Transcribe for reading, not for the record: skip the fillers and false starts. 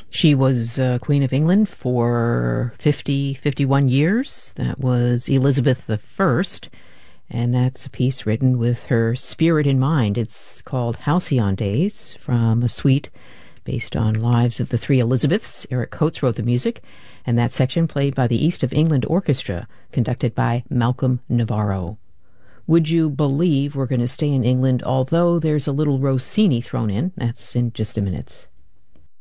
She was Queen of England for 51 years. That was Elizabeth I, and that's a piece written with her spirit in mind. It's called Halcyon Days, from a suite based on Lives of the Three Elizabeths. Eric Coates wrote the music, and that section played by the East of England Orchestra, conducted by Malcolm Navarro. Would you believe we're going to stay in England, although there's a little Rossini thrown in? That's in just a minute.